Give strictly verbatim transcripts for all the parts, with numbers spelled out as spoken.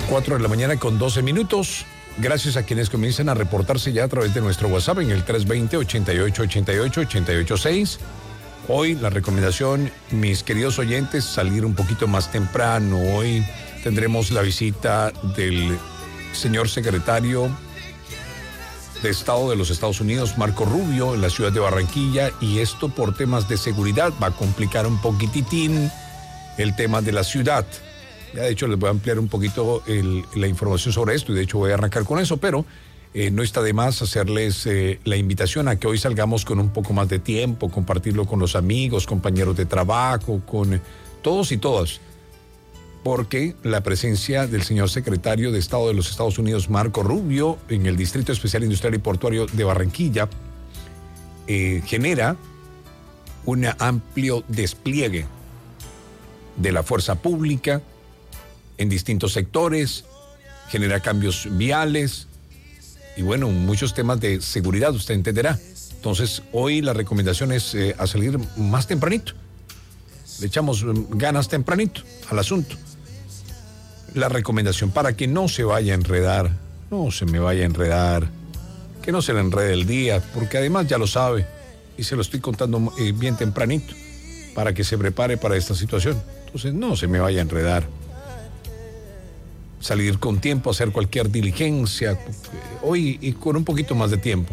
cuatro de la mañana con doce minutos. Gracias a quienes comienzan a reportarse ya a través de nuestro WhatsApp en el tres dos cero, ochenta y ocho ochenta y ocho, ochenta y ocho seis. Hoy la recomendación, mis queridos oyentes, salir un poquito más temprano. Hoy tendremos la visita del señor secretario de Estado de los Estados Unidos, Marco Rubio, en la ciudad de Barranquilla, y esto por temas de seguridad va a complicar un poquititín el tema de la ciudad. Ya de hecho les voy a ampliar un poquito el, la información sobre esto y de hecho voy a arrancar con eso, pero eh, no está de más hacerles eh, la invitación a que hoy salgamos con un poco más de tiempo, compartirlo con los amigos, compañeros de trabajo, con todos y todas, porque la presencia del señor secretario de Estado de los Estados Unidos, Marco Rubio, en el Distrito Especial Industrial y Portuario de Barranquilla, eh, genera un amplio despliegue de la fuerza pública en distintos sectores, genera cambios viales y bueno, muchos temas de seguridad, usted entenderá. Entonces, hoy la recomendación es eh, a salir más tempranito. Le echamos ganas tempranito al asunto. La recomendación para que no se vaya a enredar, no se me vaya a enredar, que no se le enrede el día, porque además ya lo sabe y se lo estoy contando eh, bien tempranito para que se prepare para esta situación. Entonces, no se me vaya a enredar. Salir con tiempo, hacer cualquier diligencia, hoy y con un poquito más de tiempo.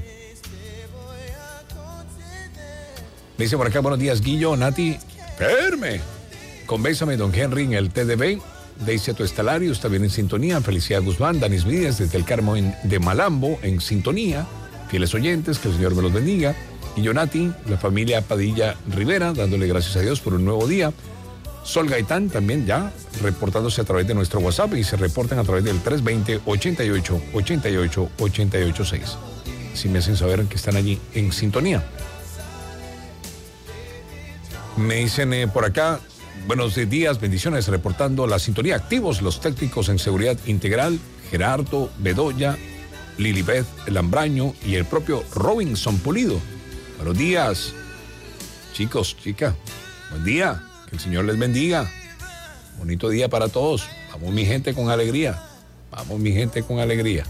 Me dice por acá, buenos días, Guillo, Nati, firme. Convénsame, don Henry, en el T D B. Deise tu Estalarius, también en sintonía. Felicidad Guzmán, Danis Mídez, desde el Carmen de Malambo, en sintonía. Fieles oyentes, que el Señor me los bendiga. Guillo, Nati, la familia Padilla Rivera, dándole gracias a Dios por un nuevo día. Sol Gaitán también ya reportándose a través de nuestro WhatsApp y se reportan a través del tres dos cero, ochenta y ocho, ochenta y ocho, ochenta y ocho seis. Si me hacen saber que están allí en sintonía. Me dicen eh, por acá, buenos días, bendiciones, reportando la sintonía. Activos los técnicos en seguridad integral, Gerardo Bedoya, Lilibeth Lambraño y el propio Robinson Pulido. Buenos días, chicos, chicas, buen día. Que el Señor les bendiga. Bonito día para todos. Vamos mi gente con alegría. Vamos mi gente con alegría.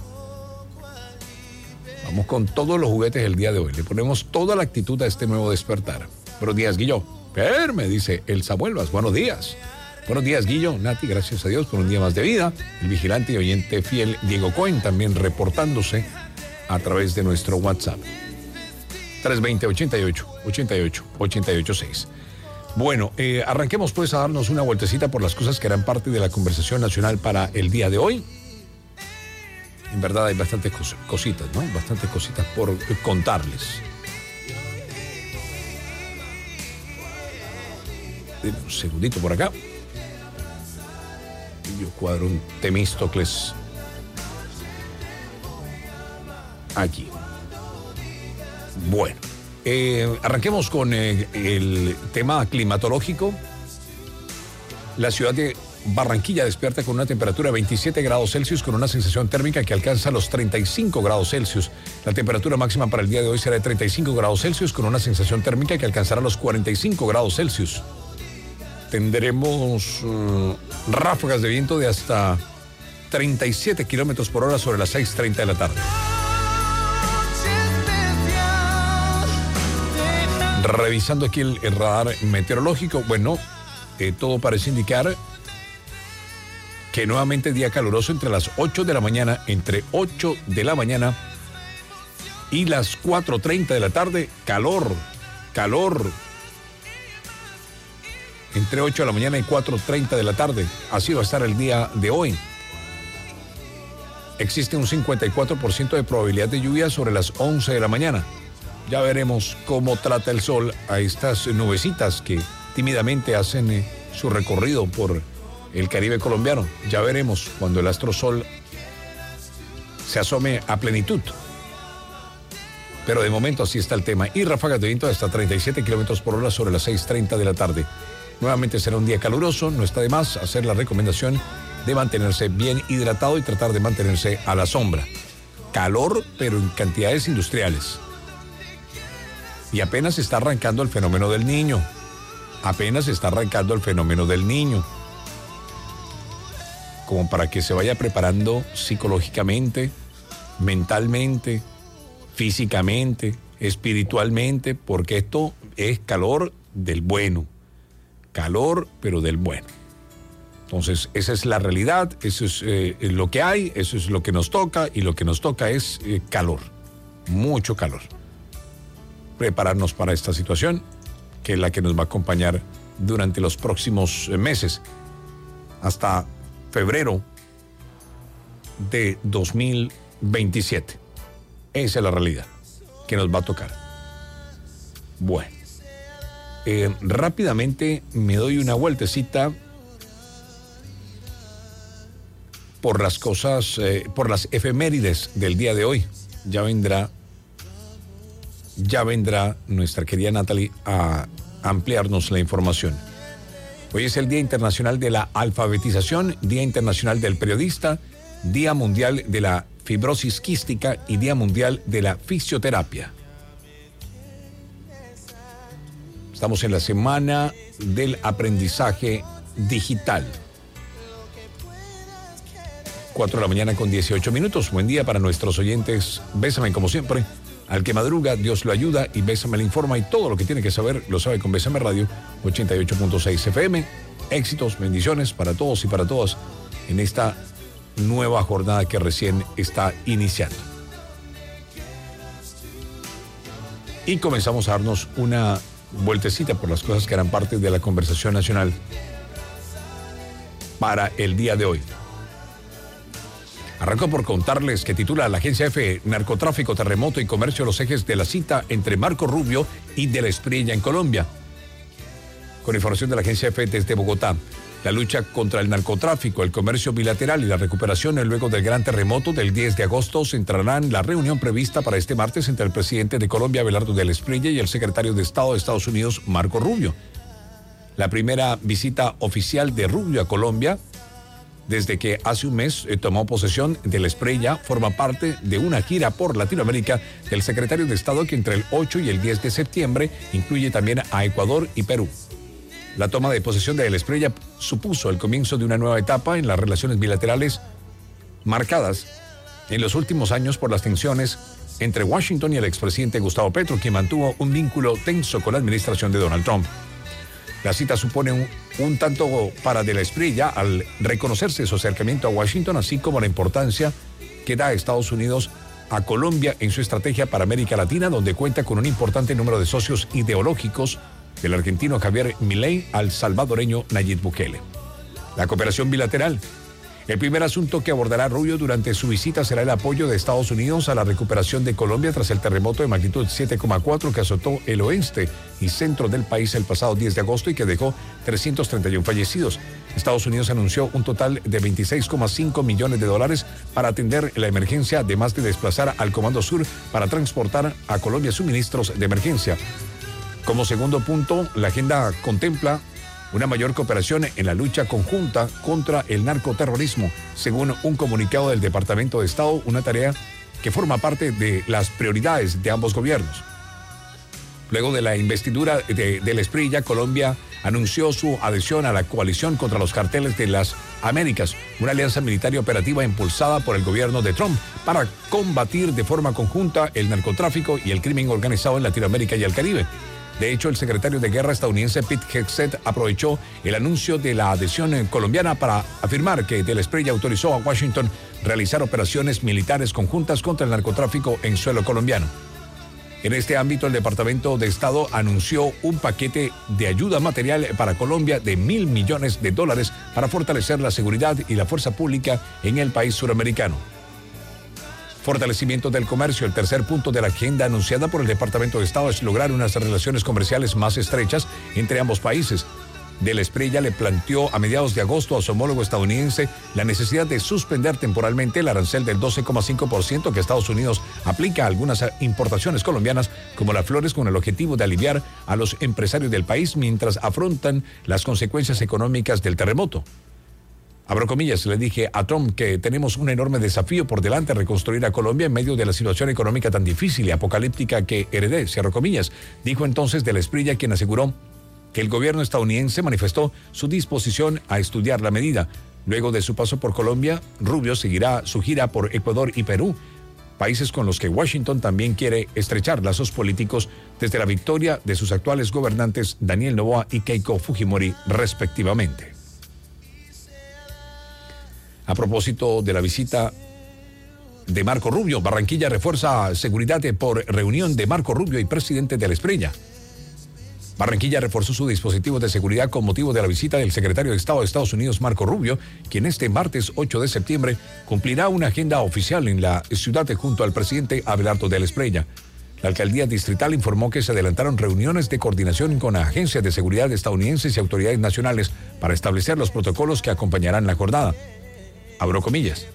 Vamos con todos los juguetes el día de hoy. Le ponemos toda la actitud a este nuevo despertar. Buenos días, Guillo. Per, me dice el Samuelvas. Buenos días. Buenos días, Guillo. Nati, gracias a Dios por un día más de vida. El vigilante y oyente fiel Diego Cohen también reportándose a través de nuestro WhatsApp. tres dos cero, ochenta y ocho, ochenta y ocho, ochenta y ocho seis. Bueno, eh, arranquemos pues a darnos una vueltecita por las cosas que eran parte de la conversación nacional para el día de hoy. En verdad hay bastantes cos- cositas, ¿no? Bastantes cositas por contarles. Un segundito por acá. Yo cuadro un Temístocles aquí. Bueno. Eh, arranquemos con eh, el tema climatológico. La ciudad de Barranquilla despierta con una temperatura de veintisiete grados Celsius con una sensación térmica que alcanza los treinta y cinco grados Celsius. La temperatura máxima para el día de hoy será de treinta y cinco grados Celsius con una sensación térmica que alcanzará los cuarenta y cinco grados Celsius. Tendremos uh, ráfagas de viento de hasta treinta y siete kilómetros por hora sobre las seis treinta de la tarde. Revisando aquí el, el radar meteorológico, bueno, eh, todo parece indicar que nuevamente día caluroso entre las ocho de la mañana, entre ocho de la mañana y las cuatro treinta de la tarde, calor, calor. Entre ocho de la mañana y cuatro treinta de la tarde, así va a estar el día de hoy. Existe un cincuenta y cuatro por ciento de probabilidad de lluvia sobre las once de la mañana. Ya veremos cómo trata el sol a estas nubecitas que tímidamente hacen eh, su recorrido por el Caribe colombiano. Ya veremos cuando el astro sol se asome a plenitud. Pero de momento así está el tema. Y ráfagas de viento de hasta treinta y siete kilómetros por hora sobre las seis treinta de la tarde. Nuevamente será un día caluroso. No está de más hacer la recomendación de mantenerse bien hidratado y tratar de mantenerse a la sombra. Calor, pero en cantidades industriales. Y apenas está arrancando el fenómeno del niño. Apenas está arrancando el fenómeno del niño. como para que se vaya preparando psicológicamente, mentalmente, físicamente, espiritualmente, porque esto es calor del bueno, calor pero del bueno. Entonces, esa es la realidad, eso es eh, lo que hay, eso es lo que nos toca, y lo que nos toca es eh, calor, mucho calor. Prepararnos para esta situación, que es la que nos va a acompañar durante los próximos meses, hasta febrero de dos mil veintisiete. Esa es la realidad que nos va a tocar. Bueno, eh, rápidamente me doy una vueltecita por las cosas, eh, por las efemérides del día de hoy. Ya vendrá, ya vendrá nuestra querida Natalie a ampliarnos la información. Hoy es el Día Internacional de la Alfabetización, Día Internacional del Periodista, Día Mundial de la Fibrosis Quística y Día Mundial de la Fisioterapia. Estamos en la semana del aprendizaje digital. cuatro de la mañana con dieciocho minutos. Buen día para nuestros oyentes. Bésame como siempre. Al que madruga, Dios lo ayuda, y Bésame le informa, y todo lo que tiene que saber lo sabe con Bésame Radio ochenta y ocho punto seis F M. Éxitos, bendiciones para todos y para todas en esta nueva jornada que recién está iniciando. Y comenzamos a darnos una vueltecita por las cosas que eran parte de la conversación nacional para el día de hoy. Arranco por contarles que titula la agencia F: Narcotráfico, terremoto y comercio, los ejes de la cita entre Marco Rubio y de la Espriella en Colombia. Con información de la agencia F desde Bogotá, la lucha contra el narcotráfico, el comercio bilateral y la recuperación luego del gran terremoto del diez de agosto centrarán la reunión prevista para este martes entre el presidente de Colombia, Abelardo de la Espriella, y el secretario de Estado de Estados Unidos, Marco Rubio. La primera visita oficial de Rubio a Colombia desde que hace un mes eh, tomó posesión de la Espriella, forma parte de una gira por Latinoamérica del secretario de Estado, que entre el ocho y el diez de septiembre incluye también a Ecuador y Perú. La toma de posesión de la Espriella supuso el comienzo de una nueva etapa en las relaciones bilaterales, marcadas en los últimos años por las tensiones entre Washington y el expresidente Gustavo Petro, quien mantuvo un vínculo tenso con la administración de Donald Trump. La cita supone un, un tanto para de la Espriella al reconocerse su acercamiento a Washington, así como la importancia que da Estados Unidos a Colombia en su estrategia para América Latina, donde cuenta con un importante número de socios ideológicos, del argentino Javier Milei al salvadoreño Nayib Bukele. La cooperación bilateral. El primer asunto que abordará Rubio durante su visita será el apoyo de Estados Unidos a la recuperación de Colombia tras el terremoto de magnitud siete coma cuatro que azotó el oeste y centro del país el pasado diez de agosto y que dejó trescientos treinta y uno fallecidos. Estados Unidos anunció un total de veintiséis coma cinco millones de dólares para atender la emergencia, además de desplazar al Comando Sur para transportar a Colombia suministros de emergencia. Como segundo punto, la agenda contempla una mayor cooperación en la lucha conjunta contra el narcoterrorismo, según un comunicado del Departamento de Estado, una tarea que forma parte de las prioridades de ambos gobiernos. Luego de la investidura de, de la Espriella, Colombia anunció su adhesión a la coalición contra los carteles de las Américas, una alianza militar y operativa impulsada por el gobierno de Trump para combatir de forma conjunta el narcotráfico y el crimen organizado en Latinoamérica y el Caribe. De hecho, el secretario de Guerra estadounidense Pete Hegseth aprovechó el anuncio de la adhesión colombiana para afirmar que de la Espriella autorizó a Washington realizar operaciones militares conjuntas contra el narcotráfico en suelo colombiano. En este ámbito, el Departamento de Estado anunció un paquete de ayuda material para Colombia de mil millones de dólares para fortalecer la seguridad y la fuerza pública en el país suramericano. Fortalecimiento del comercio. El tercer punto de la agenda anunciada por el Departamento de Estado es lograr unas relaciones comerciales más estrechas entre ambos países. De la Espriella le planteó a mediados de agosto a su homólogo estadounidense la necesidad de suspender temporalmente el arancel del doce coma cinco por ciento que Estados Unidos aplica a algunas importaciones colombianas como las flores, con el objetivo de aliviar a los empresarios del país mientras afrontan las consecuencias económicas del terremoto. Abro comillas, le dije a Trump que tenemos un enorme desafío por delante, reconstruir a Colombia en medio de la situación económica tan difícil y apocalíptica que heredé, cierro comillas, dijo entonces de la Espriella, quien aseguró que el gobierno estadounidense manifestó su disposición a estudiar la medida. Luego de su paso por Colombia, Rubio seguirá su gira por Ecuador y Perú, países con los que Washington también quiere estrechar lazos políticos desde la victoria de sus actuales gobernantes Daniel Noboa y Keiko Fujimori, respectivamente. A propósito de la visita de Marco Rubio, Barranquilla refuerza seguridad por reunión de Marco Rubio y presidente de la Espriella. Barranquilla reforzó su dispositivo de seguridad con motivo de la visita del secretario de Estado de Estados Unidos, Marco Rubio, quien este martes ocho de septiembre cumplirá una agenda oficial en la ciudad junto al presidente Abelardo de la Espriella. La alcaldía distrital informó que se adelantaron reuniones de coordinación con agencias de seguridad estadounidenses y autoridades nacionales para establecer los protocolos que acompañarán la jornada. Abro comillas.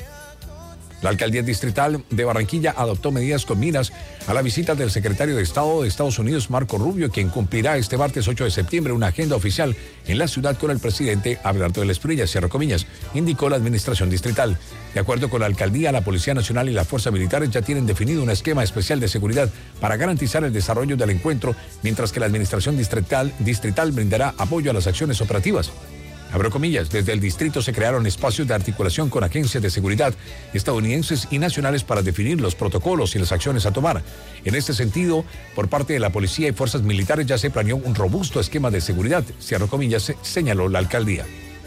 La alcaldía distrital de Barranquilla adoptó medidas con miras a la visita del secretario de Estado de Estados Unidos, Marco Rubio, quien cumplirá este martes ocho de septiembre una agenda oficial en la ciudad con el presidente Abelardo de la Espriella, cierro comillas, indicó la administración distrital. De acuerdo con la alcaldía, la Policía Nacional y la Fuerza Militares ya tienen definido un esquema especial de seguridad para garantizar el desarrollo del encuentro, mientras que la administración distrital, distrital brindará apoyo a las acciones operativas. Abro comillas, desde el distrito se crearon espacios de articulación con agencias de seguridad estadounidenses y nacionales para definir los protocolos y las acciones a tomar. En este sentido, por parte de la policía y fuerzas militares ya se planeó un robusto esquema de seguridad, cierro comillas, señaló la alcaldía.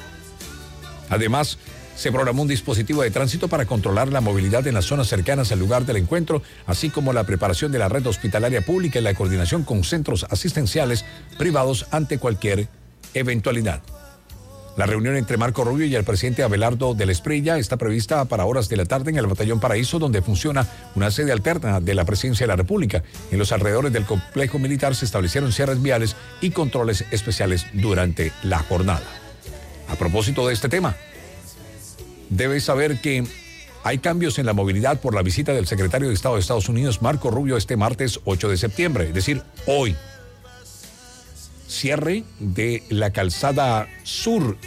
Además, se programó un dispositivo de tránsito para controlar la movilidad en las zonas cercanas al lugar del encuentro, así como la preparación de la red hospitalaria pública y la coordinación con centros asistenciales privados ante cualquier eventualidad. La reunión entre Marco Rubio y el presidente Abelardo de la Espriella está prevista para horas de la tarde en el Batallón Paraíso, donde funciona una sede alterna de la Presidencia de la República. En los alrededores del complejo militar se establecieron cierres viales y controles especiales durante la jornada. A propósito de este tema, debes saber que hay cambios en la movilidad por la visita del secretario de Estado de Estados Unidos, Marco Rubio, este martes ocho de septiembre, es decir, hoy. Cierre de la calzada sur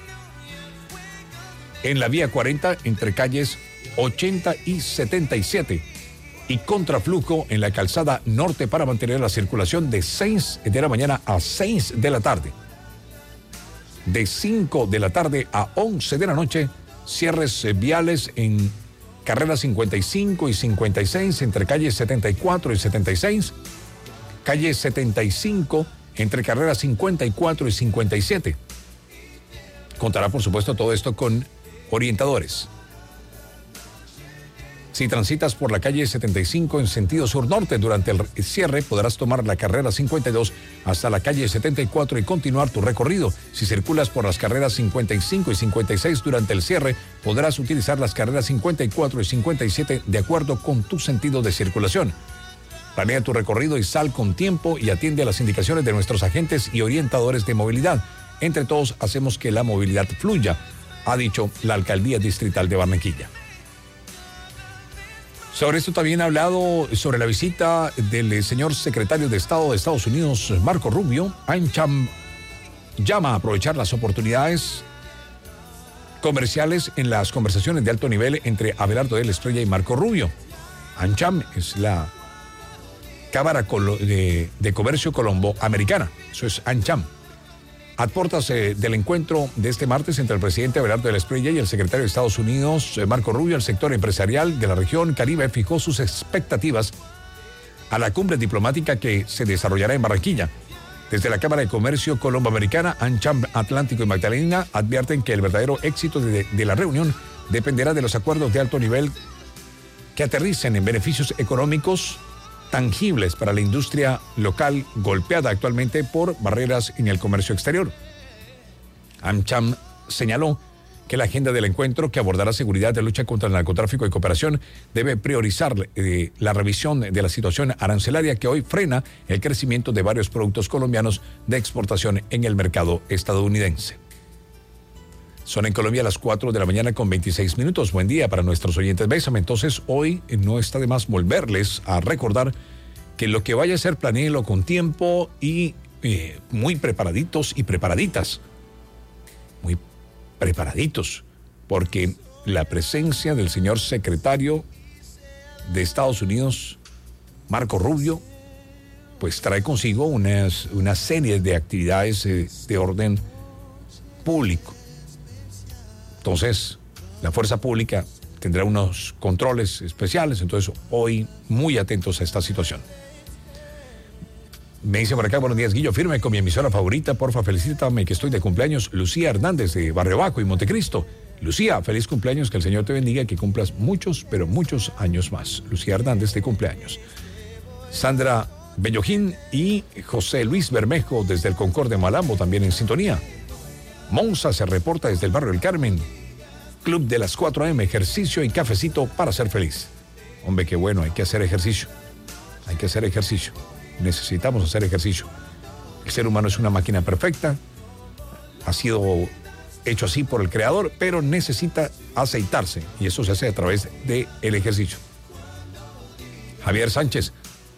en la vía cuarenta entre calles ochenta y setenta y siete y contraflujo en la calzada norte para mantener la circulación de seis de la mañana a seis de la tarde. De cinco de la tarde a once de la noche, cierres viales en carreras cincuenta y cinco y cincuenta y seis entre calles setenta y cuatro y setenta y seis, calle setenta y cinco entre carreras cincuenta y cuatro y cincuenta y siete. Contará, por supuesto, todo esto con orientadores. Si transitas por la calle setenta y cinco en sentido sur-norte durante el cierre, podrás tomar la carrera cincuenta y dos hasta la calle setenta y cuatro y continuar tu recorrido. Si circulas por las carreras cincuenta y cinco y cincuenta y seis durante el cierre, podrás utilizar las carreras cincuenta y cuatro y cincuenta y siete de acuerdo con tu sentido de circulación. Planea tu recorrido y sal con tiempo y atiende a las indicaciones de nuestros agentes y orientadores de movilidad. Entre todos hacemos que la movilidad fluya, ha dicho la Alcaldía Distrital de Barranquilla. Sobre esto también ha hablado sobre la visita del señor secretario de Estado de Estados Unidos, Marco Rubio. AmCham llama a aprovechar las oportunidades comerciales en las conversaciones de alto nivel entre Abelardo de la Espriella y Marco Rubio. AmCham es la Cámara de, de Comercio Colombo-Americana, eso es AmCham. A puertas eh, del encuentro de este martes entre el presidente Abelardo de la Espriella y el secretario de Estados Unidos, eh, Marco Rubio, el sector empresarial de la región Caribe fijó sus expectativas a la cumbre diplomática que se desarrollará en Barranquilla. Desde la Cámara de Comercio Colombo-Americana, AmCham Atlántico y Magdalena advierten que el verdadero éxito de, de la reunión dependerá de los acuerdos de alto nivel que aterricen en beneficios económicos tangibles para la industria local golpeada actualmente por barreras en el comercio exterior. AmCham señaló que la agenda del encuentro, que abordará seguridad de lucha contra el narcotráfico y cooperación, debe priorizar eh, la revisión de la situación arancelaria que hoy frena el crecimiento de varios productos colombianos de exportación en el mercado estadounidense. Son en Colombia las cuatro de la mañana con veintiséis minutos. Buen día para nuestros oyentes. Bésame. Entonces, hoy no está de más volverles a recordar que lo que vaya a ser, planéelo con tiempo y eh, muy preparaditos y preparaditas. Muy preparaditos. Porque la presencia del señor secretario de Estados Unidos, Marco Rubio, pues trae consigo unas, una serie de actividades eh, de orden público. Entonces, la fuerza pública tendrá unos controles especiales, entonces hoy muy atentos a esta situación. Me dice por acá, buenos días, Guillo, firme con mi emisora favorita, porfa, felicítame que estoy de cumpleaños, Lucía Hernández de Barrio Baco y Montecristo. Lucía, feliz cumpleaños, que el Señor te bendiga y que cumplas muchos, pero muchos años más. Lucía Hernández de cumpleaños. Sandra Bellojín y José Luis Bermejo desde el Concord de Malambo también en sintonía. Monza se reporta desde el barrio El Carmen. Club de las cuatro a eme, ejercicio y cafecito para ser feliz. Hombre, qué bueno, hay que hacer ejercicio. Hay que hacer ejercicio. Necesitamos hacer ejercicio. El ser humano es una máquina perfecta. Ha sido hecho así por el Creador, pero necesita aceitarse. Y eso se hace a través del ejercicio. Javier Sánchez,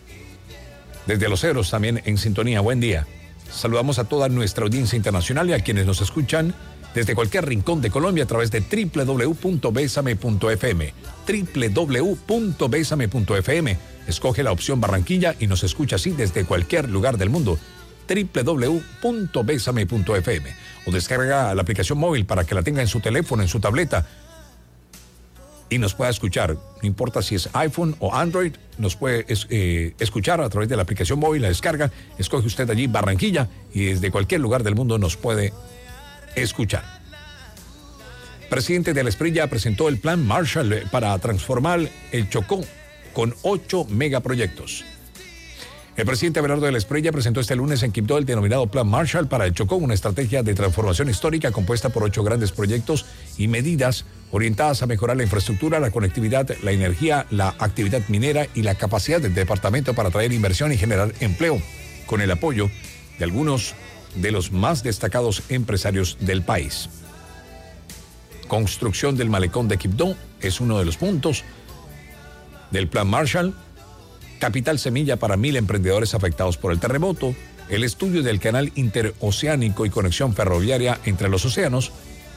desde Los Ceros, también en sintonía. Buen día. Saludamos a toda nuestra audiencia internacional y a quienes nos escuchan desde cualquier rincón de Colombia a través de doble u doble u doble u punto besame punto efe eme. doble u doble u doble u punto besame punto efe eme. Escoge la opción Barranquilla y nos escucha así desde cualquier lugar del mundo. doble u doble u doble u punto besame punto efe eme. O descarga la aplicación móvil para que la tenga en su teléfono, en su tableta y nos pueda escuchar. No importa si es iPhone o Android, nos puede es, eh, escuchar a través de la aplicación móvil, la descarga. Escoge usted allí Barranquilla y desde cualquier lugar del mundo nos puede escuchar. Presidente de la Esprilla presentó el plan Marshall para transformar el Chocó con ocho megaproyectos. El presidente Abelardo de la Esprilla presentó este lunes en Quibdó el denominado Plan Marshall para el Chocó, una estrategia de transformación histórica compuesta por ocho grandes proyectos y medidas orientadas a mejorar la infraestructura, la conectividad, la energía, la actividad minera y la capacidad del departamento para atraer inversión y generar empleo, con el apoyo de algunos de los más destacados empresarios del país. Construcción del malecón de Quibdó es uno de los puntos del Plan Marshall. Capital semilla para mil emprendedores afectados por el terremoto, el estudio del canal interoceánico y conexión ferroviaria entre los océanos,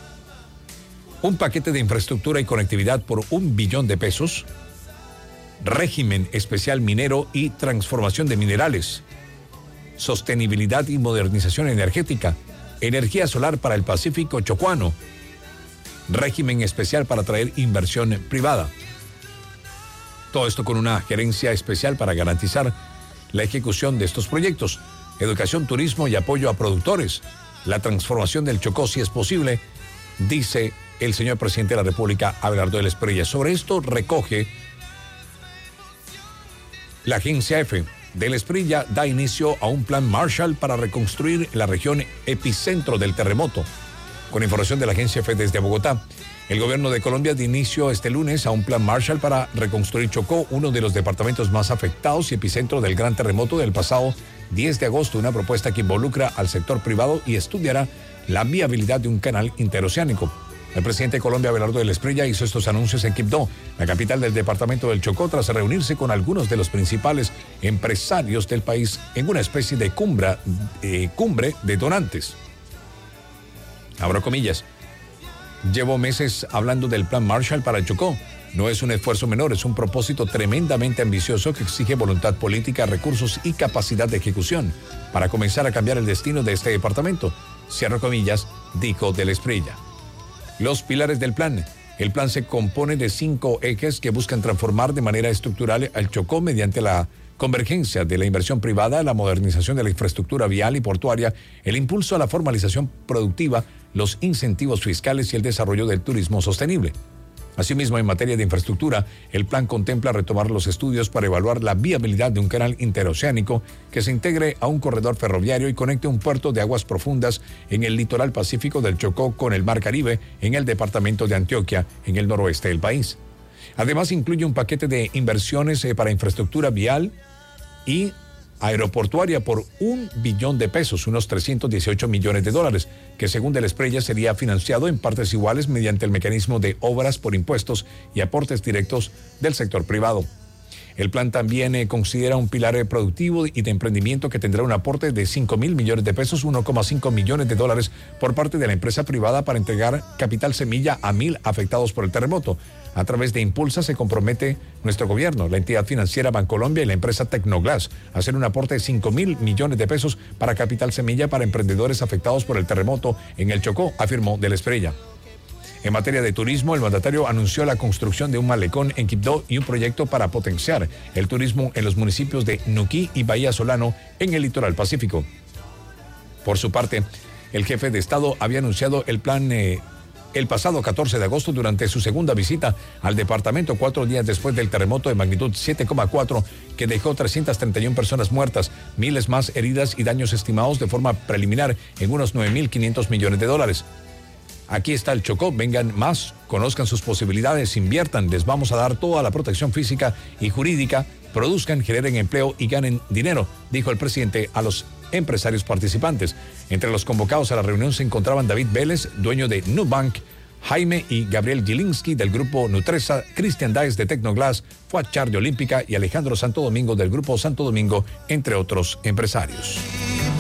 un paquete de infraestructura y conectividad por un billón de pesos, régimen especial minero y transformación de minerales, sostenibilidad y modernización energética, energía solar para el Pacífico chocuano, régimen especial para atraer inversión privada. Todo esto con una gerencia especial para garantizar la ejecución de estos proyectos, educación, turismo y apoyo a productores, la transformación del Chocó si es posible, dice el señor presidente de la República, Abelardo de la Esprilla. Sobre esto recoge la agencia EFE. De la Esprilla da inicio a un plan Marshall para reconstruir la región epicentro del terremoto. Con información de la agencia EFE desde Bogotá, el gobierno de Colombia da inicio este lunes a un plan Marshall para reconstruir Chocó, uno de los departamentos más afectados y epicentro del gran terremoto del pasado diez de agosto, una propuesta que involucra al sector privado y estudiará la viabilidad de un canal interoceánico. El presidente de Colombia, Abelardo de la Esprilla, hizo estos anuncios en Quibdó, la capital del departamento del Chocó, tras reunirse con algunos de los principales empresarios del país en una especie de cumbre, eh, cumbre de donantes. Abro comillas. Llevo meses hablando del plan Marshall para el Chocó. No es un esfuerzo menor, es un propósito tremendamente ambicioso que exige voluntad política, recursos y capacidad de ejecución para comenzar a cambiar el destino de este departamento. Cierro comillas, dijo de la Esprilla. Los pilares del plan. El plan se compone de cinco ejes que buscan transformar de manera estructural al Chocó mediante la convergencia de la inversión privada, la modernización de la infraestructura vial y portuaria, el impulso a la formalización productiva, los incentivos fiscales y el desarrollo del turismo sostenible. Asimismo, en materia de infraestructura, el plan contempla retomar los estudios para evaluar la viabilidad de un canal interoceánico que se integre a un corredor ferroviario y conecte un puerto de aguas profundas en el litoral pacífico del Chocó con el Mar Caribe en el departamento de Antioquia, en el noroeste del país. Además, incluye un paquete de inversiones eh, para infraestructura vial y aeroportuaria por un billón de pesos, unos trescientos dieciocho millones de dólares, que según de la Esprilla sería financiado en partes iguales mediante el mecanismo de obras por impuestos y aportes directos del sector privado. El plan también eh, considera un pilar eh, productivo y de emprendimiento que tendrá un aporte de cinco mil millones de pesos, uno coma cinco millones de dólares por parte de la empresa privada para entregar capital semilla a mil afectados por el terremoto. A través de Impulsa se compromete nuestro gobierno, la entidad financiera Bancolombia y la empresa Tecnoglass a hacer un aporte de cinco mil millones de pesos para capital semilla para emprendedores afectados por el terremoto en el Chocó, afirmó de la Esprilla. En materia de turismo, el mandatario anunció la construcción de un malecón en Quibdó y un proyecto para potenciar el turismo en los municipios de Nuquí y Bahía Solano en el litoral pacífico. Por su parte, el jefe de Estado había anunciado el plan eh, el pasado catorce de agosto durante su segunda visita al departamento, cuatro días después del terremoto de magnitud siete coma cuatro que dejó trescientas treinta y una personas muertas, miles más heridas y daños estimados de forma preliminar en unos nueve mil quinientos millones de dólares. Aquí está el Chocó, vengan más, conozcan sus posibilidades, inviertan, les vamos a dar toda la protección física y jurídica, produzcan, generen empleo y ganen dinero, dijo el presidente a los empresarios participantes. Entre los convocados a la reunión se encontraban David Vélez, dueño de Nubank, Jaime y Gabriel Gilinski del grupo Nutresa, Cristian Daes de Tecnoglass, Fuad Char de Olímpica y Alejandro Santo Domingo del grupo Santo Domingo, entre otros empresarios.